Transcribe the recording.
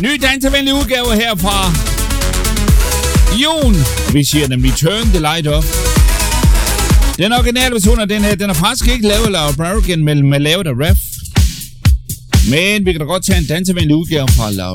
Ny dansevenlig udgave her fra Jon. Vi siger nemlig Turn the Light Off. Den originale version af den her, den er faktisk ikke lavet af Laura Branigan, men lavet af Ref. Men vi kan da godt tage en dansevenlig udgave fra Laura